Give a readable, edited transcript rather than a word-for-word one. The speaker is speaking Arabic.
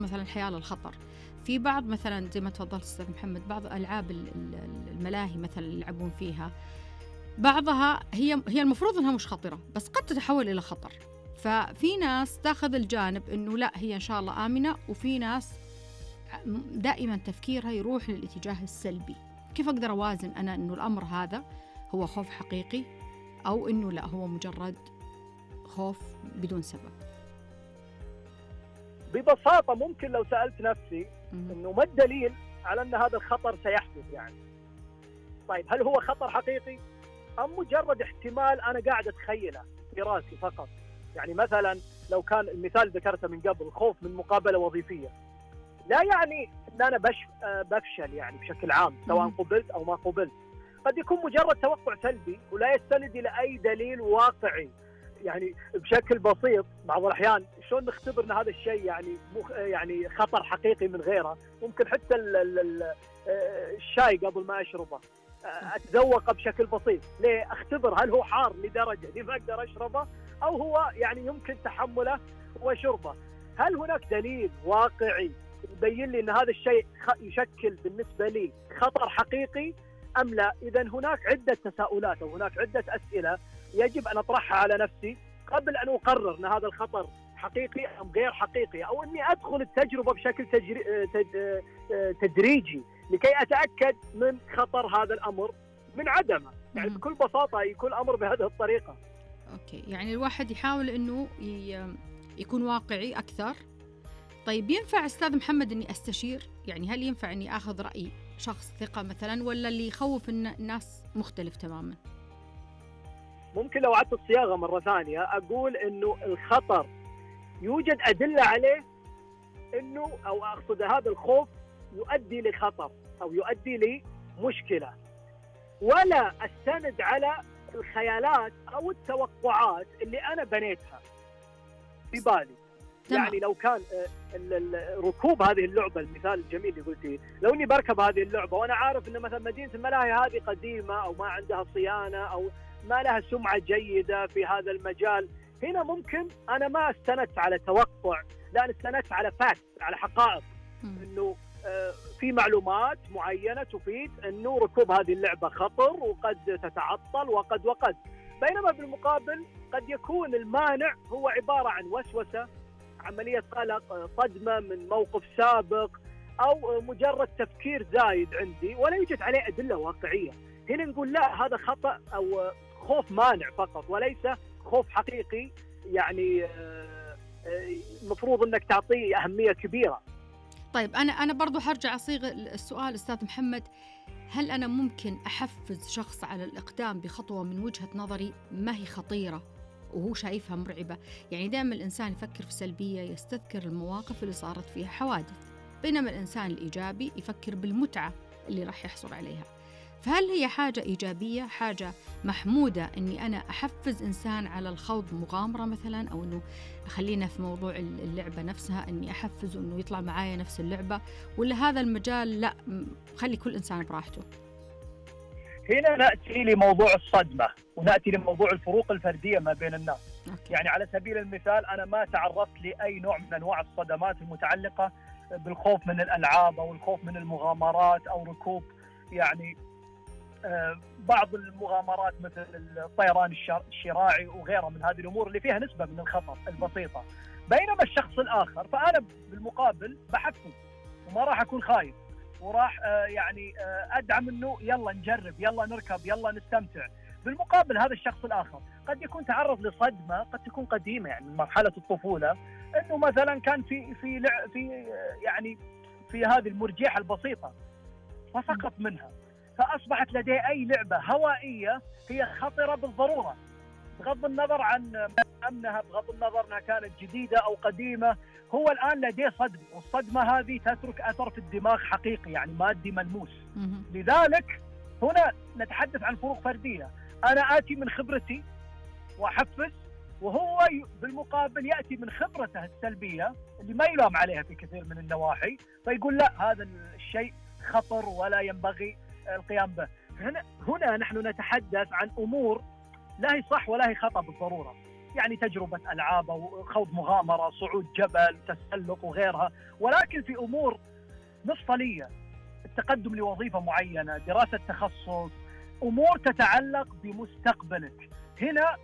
مثلا الحياة للخطر. في بعض مثلا زي ما تفضلت أستاذ محمد، بعض ألعاب الملاهي مثلا اللي يلعبون فيها، بعضها هي المفروض أنها مش خطرة بس قد تتحول إلى خطر. ففي ناس تاخذ الجانب أنه لا هي إن شاء الله آمنة، وفي ناس دائما تفكيرها يروح للاتجاه السلبي. كيف أقدر أوازن أنا أنه الأمر هذا هو خوف حقيقي أو أنه لا هو مجرد خوف بدون سبب؟ ببساطة ممكن لو سألت نفسي أنه ما الدليل على أن هذا الخطر سيحدث يعني. طيب هل هو خطر حقيقي أم مجرد احتمال أنا قاعد أتخيله في راسي فقط؟ يعني مثلا لو كان المثال ذكرته من قبل، خوف من مقابلة وظيفية، لا يعني أن أنا بفشل يعني بشكل عام سواء قبلت أو ما قبلت. قد يكون مجرد توقع سلبي ولا يستند إلى أي دليل واقعي. يعني بشكل بسيط بعض الأحيان شلون نختبر أن هذا الشيء يعني خطر حقيقي من غيره؟ ممكن حتى الشاي قبل ما أشربه أتذوقه بشكل بسيط. ليه؟ أختبر هل هو حار لدرجة اللي ما أقدر أشربه أو هو يعني يمكن تحمله وشربه. هل هناك دليل واقعي يبين لي أن هذا الشيء يشكل بالنسبة لي خطر حقيقي أم لا؟ إذن هناك عدة تساؤلات أو هناك عدة أسئلة يجب أن أطرحها على نفسي قبل أن أقرر أن هذا الخطر حقيقي أم غير حقيقي، أو أني أدخل التجربة بشكل تدريجي لكي أتأكد من خطر هذا الأمر من عدمه. يعني بكل بساطة يكون الأمر بهذه الطريقة. أوكي، يعني الواحد يحاول أنه يكون واقعي أكثر. طيب ينفع أستاذ محمد أني أستشير؟ يعني هل ينفع أني أخذ رأي شخص ثقة مثلا، ولا اللي يخوف الناس مختلف تماما؟ ممكن لو عدت الصياغة مرة ثانية أقول أنه الخطر يوجد أدلة عليه أنه، أو أقصد هذا الخوف يؤدي لخطر أو يؤدي لمشكلة، ولا أستند على الخيالات أو التوقعات اللي أنا بنيتها في بالي. يعني لو كان ركوب هذه اللعبة، المثال الجميل اللي قلتيه، لو اني بركب هذه اللعبة وانا عارف ان مثلا مدينة الملاهي هذه قديمة او ما عندها صيانة او ما لها سمعة جيدة في هذا المجال، هنا ممكن انا ما استندت على توقع، لا انا استندت على فاكت، على حقائق، انه في معلومات معينة تفيد انه ركوب هذه اللعبة خطر وقد تتعطل وقد. بينما بالمقابل قد يكون المانع هو عبارة عن وسوسة، عملية قلق، صدمة من موقف سابق، أو مجرد تفكير زايد عندي ولا يوجد عليه أدلة واقعية. هنا نقول لا، هذا خطأ أو خوف مانع فقط وليس خوف حقيقي. يعني المفروض أنك تعطيه أهمية كبيرة. طيب أنا برضو حرجع أصيغ السؤال أستاذ محمد، هل أنا ممكن أحفز شخص على الإقدام بخطوة من وجهة نظري ما هي خطيرة وهو شايفها مرعبة؟ يعني دائما الإنسان يفكر في سلبية يستذكر المواقف اللي صارت فيها حوادث، بينما الإنسان الإيجابي يفكر بالمتعة اللي راح يحصل عليها. فهل هي حاجة إيجابية، حاجة محمودة أني أنا أحفز إنسان على الخوض مغامرة مثلا، أو أنه خلينا في موضوع اللعبة نفسها أني أحفز أنه يطلع معايا نفس اللعبة، ولا هذا المجال لا خلي كل إنسان براحته؟ هنا نأتي لموضوع الصدمة ونأتي لموضوع الفروق الفردية ما بين الناس. يعني على سبيل المثال أنا ما تعرضت لأي نوع من أنواع الصدمات المتعلقة بالخوف من الألعاب أو الخوف من المغامرات أو ركوب يعني بعض المغامرات مثل الطيران الشراعي وغيرها من هذه الأمور اللي فيها نسبة من الخطر البسيطة. بينما الشخص الآخر فأنا بالمقابل بحفز وما راح أكون خايف، وراح يعني أدعم أنه يلا نجرب، يلا نركب، يلا نستمتع. بالمقابل هذا الشخص الآخر قد يكون تعرض لصدمة قد تكون قديمة، يعني من مرحلة الطفولة، أنه مثلا كان في يعني في هذه المرجحة البسيطة فسقط منها، فأصبحت لديه أي لعبة هوائية هي خطرة بالضرورة، بغض النظر عن أمنها، بغض النظر أنها كانت جديدة أو قديمة. هو الآن لديه صدمة، والصدمة هذه تترك أثر في الدماغ حقيقي، يعني مادي ملموس. لذلك هنا نتحدث عن فروق فردية. أنا آتي من خبرتي وأحفز، وهو بالمقابل يأتي من خبرته السلبية اللي ما يلام عليها في كثير من النواحي، فيقول لا هذا الشيء خطر ولا ينبغي القيام به. هنا نحن نتحدث عن أمور لا هي صح ولا هي خطأ بالضرورة. يعني تجربة ألعاب أو خوض مغامرة، صعود جبل، تسلق وغيرها. ولكن في أمور مفصلية، التقدم لوظيفة معينة، دراسة تخصص، أمور تتعلق بمستقبلك، هنا